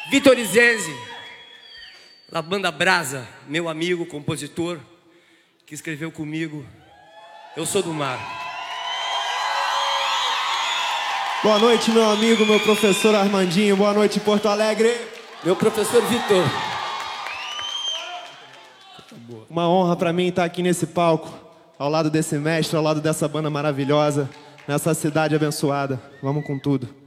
Vitor Izenzi, da banda Brasa, meu amigo, compositor, que escreveu comigo Eu Sou do Mar. Boa noite, meu amigo, meu professor Armandinho. Boa noite, Porto Alegre. Meu professor Vitor. Uma honra pra mim estar aqui nesse palco, ao lado desse mestre, ao lado dessa banda maravilhosa, nessa cidade abençoada. Vamos com tudo.